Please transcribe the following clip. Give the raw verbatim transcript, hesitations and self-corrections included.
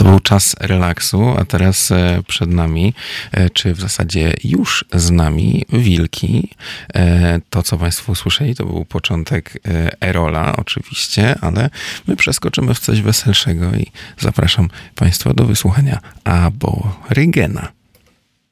To był czas relaksu, a teraz przed nami, czy w zasadzie już z nami, Wilki. To, co Państwo usłyszeli, to był początek Erola oczywiście, ale my przeskoczymy w coś weselszego i zapraszam Państwa do wysłuchania Aborygena.